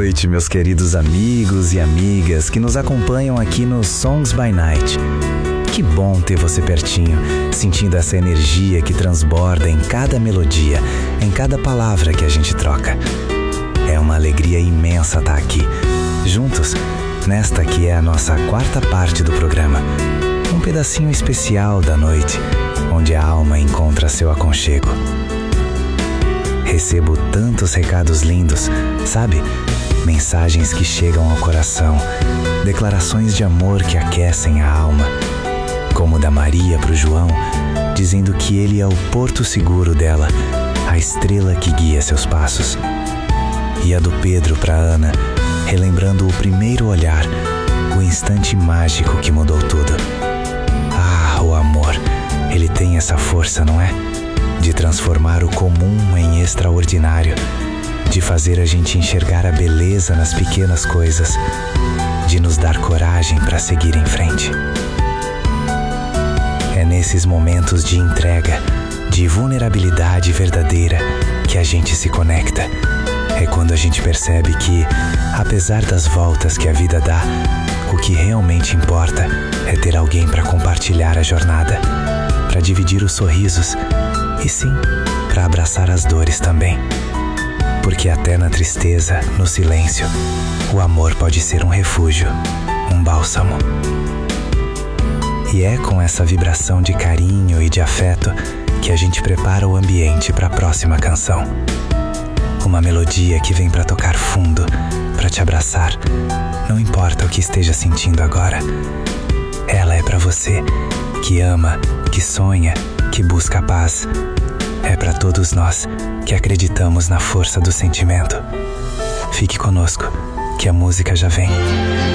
noite, meus queridos amigos e amigas que nos acompanham aqui no Songs by Night. Que bom ter você pertinho, sentindo essa energia que transborda em cada melodia, em cada palavra que a gente troca. É uma alegria imensa estar aqui, juntos, nesta que é a nossa quarta parte do programa. Um pedacinho especial da noite, onde a alma encontra seu aconchego. Recebo tantos recados lindos, sabe? Mensagens que chegam ao coração, declarações de amor que aquecem a alma, como da Maria pro João, dizendo que ele é o porto seguro dela, a estrela que guia seus passos. E a do Pedro pra Ana, relembrando o primeiro olhar, o instante mágico que mudou tudo. Ah, o amor, ele tem essa força, não é? De transformar o comum em extraordinário, de fazer a gente enxergar a beleza nas pequenas coisas, de nos dar coragem para seguir em frente. É nesses momentos de entrega, de vulnerabilidade verdadeira, que a gente se conecta. É quando a gente percebe que, apesar das voltas que a vida dá, o que realmente importa é ter alguém para compartilhar a jornada, para dividir os sorrisos e sim, para abraçar as dores também. Porque até na tristeza, no silêncio, o amor pode ser um refúgio, um bálsamo. E é com essa vibração de carinho e de afeto que a gente prepara o ambiente para a próxima canção. Uma melodia que vem para tocar fundo, para te abraçar, não importa o que esteja sentindo agora. Ela é para você, que ama, que sonha, que busca a paz. É para todos nós que acreditamos na força do sentimento. Fique conosco, que a música já vem.